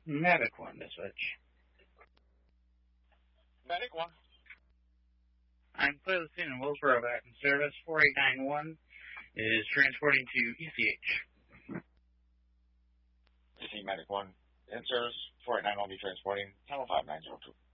Medic 1 to switch. Medic 1. I'm clear the scene in Willsboro back in service. 4891 is transporting to ECH. EC Medic 1 in service. 4891 will be transporting. Channel 5902.